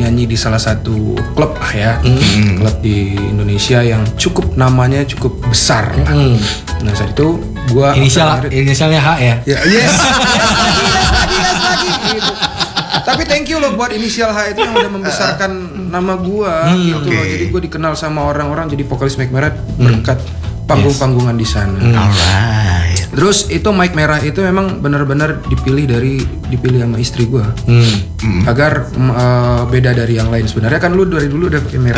nyanyi di salah satu klub lah ya, klub di Indonesia yang namanya cukup besar. Nah saat itu gue inisialnya H ya. Yes lagi gitu. Tapi thank you loh buat inisial H itu yang udah membesarkan nama gue gitu loh. Jadi gue dikenal sama orang-orang jadi vokalis Mike Merah berkat panggung-panggungan di sana. Alright. Terus itu Mike Merah itu memang benar-benar dipilih sama istri gue agar beda dari yang lain. Sebenarnya kan lu dari dulu udah pakai merah.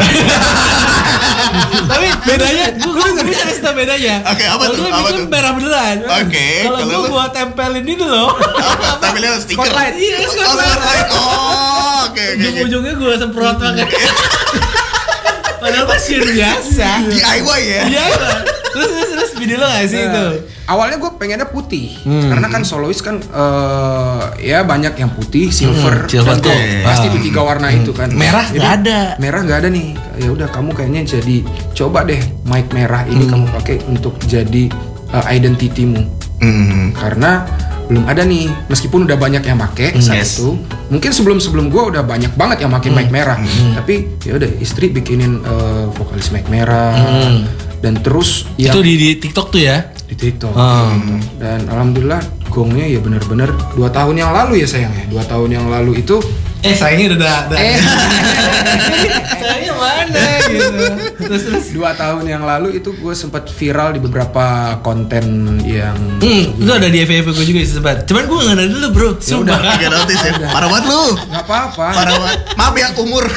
Tapi bedanya, gue bisa kasih tau bedanya. Oke, apa tuh? Kalau gue merah beneran. Oke. Kalau gue tempelin itu loh. Tempelin stiker. Spotlight. Iya, Spotlight. Oh, oke. Ujung-ujungnya gue semprot pakai. Padahal pasir biasa. DIY ya. Iya. Terus video lo gak sih itu? Awalnya gue pengennya putih karena kan solois kan ya banyak yang putih, silver dan gold. Pasti itu 3 warna itu kan. Merah nggak ada. Merah nggak ada nih. Ya udah kamu kayaknya jadi coba deh mic merah ini kamu pakai untuk jadi identitimu. Karena belum ada nih, meskipun udah banyak yang pakai saat itu. Mungkin sebelum gue udah banyak banget yang pakai mic merah. Tapi ya udah istri bikinin vokalis mic merah. Dan terus itu di TikTok tuh ya? Di TikTok. Dan alhamdulillah gongnya ya benar-benar 2 tahun yang lalu ya sayang ya. 2 tahun yang lalu itu sayangnya udah sayangnya mana gitu. Terus 2 tahun yang lalu itu gue sempat viral di beberapa konten yang itu ada di FYP gue juga sih sempat. Cuman gue nggak ada dulu bro. Sumpah. Gak notice ya. Parah banget lu. Gak apa-apa. Parah banget. Maaf ya umur.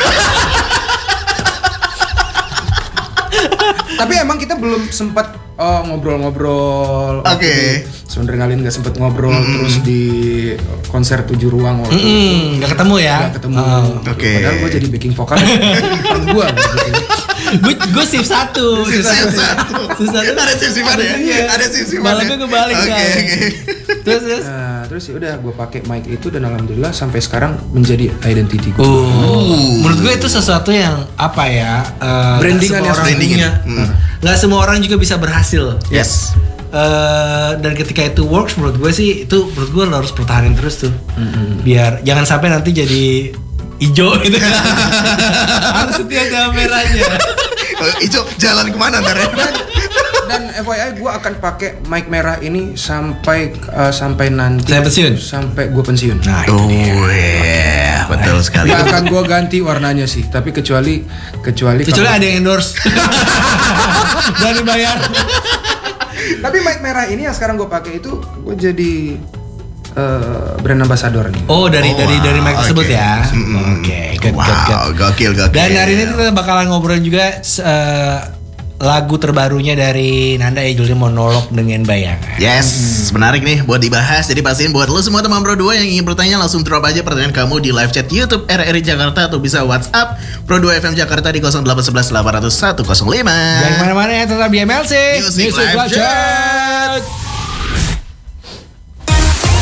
Tapi emang kita belum sempat ngobrol-ngobrol. Oke. Sebenernya kalian nggak sempet ngobrol terus di konser 7 ruang waktu nggak ketemu ya? Nggak ketemu. Oke. Padahal gue jadi backing vokal bukan gue. Gue shift 1. Ada shift-shiftan ya? Ada shift-shiftan. Malamnya gue balik kan. Terus ya udah gue pakai mic itu dan alhamdulillah sampai sekarang menjadi identity gue. Menurut gue itu sesuatu yang apa ya? Brandingnya. Nggak semua orang juga bisa berhasil. Yes. Dan ketika itu works menurut gue sih itu menurut gue harus pertahanin terus tuh. Biar jangan sampai nanti jadi hijau gitu. Harus setia sama merahnya. Hijau jalan kemana ntar ya? Dan FYI gue akan pakai mic merah ini sampai nanti sampai gue pensiun. Nah, iya, betul sekali. Gak akan gue ganti warnanya sih, tapi kecuali ada yang endorse. Dari bayar. Tapi mic merah ini yang sekarang gue pakai itu gue jadi brand ambassador nih. Dari mic tersebut ya. Oke, good. Gokil. Dan hari ini kita bakalan ngobrolin juga lagu terbarunya dari Nanda ya, judulnya Monolog dengan Bayangan. Yes, menarik nih buat dibahas. Jadi pastiin buat lo semua teman Pro 2 yang ingin bertanya langsung drop aja pertanyaan kamu di live chat YouTube RRI Jakarta atau bisa WhatsApp Pro 2 FM Jakarta di 0811 800 105. Jangan kemana-mana ya, tetap di MLC Music Live Chat.